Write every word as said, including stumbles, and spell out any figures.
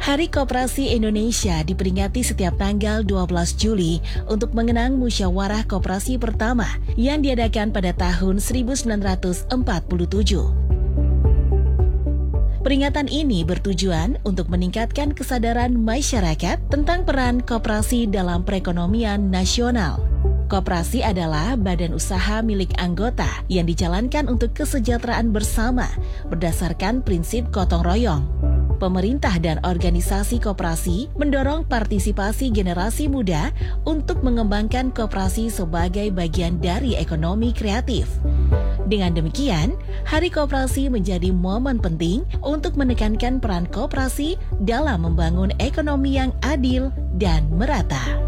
Hari Koperasi Indonesia diperingati setiap tanggal dua belas Juli untuk mengenang musyawarah koperasi pertama yang diadakan pada tahun seribu sembilan ratus empat puluh tujuh. Peringatan ini bertujuan untuk meningkatkan kesadaran masyarakat tentang peran koperasi dalam perekonomian nasional. Koperasi adalah badan usaha milik anggota yang dijalankan untuk kesejahteraan bersama berdasarkan prinsip gotong royong. Pemerintah dan organisasi koperasi mendorong partisipasi generasi muda untuk mengembangkan koperasi sebagai bagian dari ekonomi kreatif. Dengan demikian, Hari Koperasi menjadi momen penting untuk menekankan peran koperasi dalam membangun ekonomi yang adil dan merata.